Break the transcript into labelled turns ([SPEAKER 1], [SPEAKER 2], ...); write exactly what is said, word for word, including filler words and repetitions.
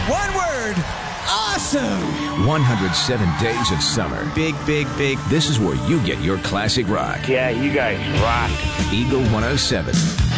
[SPEAKER 1] One word. Awesome.
[SPEAKER 2] one hundred seven days of summer.
[SPEAKER 1] Big, big, big.
[SPEAKER 2] This is where you get your classic rock.
[SPEAKER 3] Yeah, you guys rock.
[SPEAKER 2] Eagle one oh seven.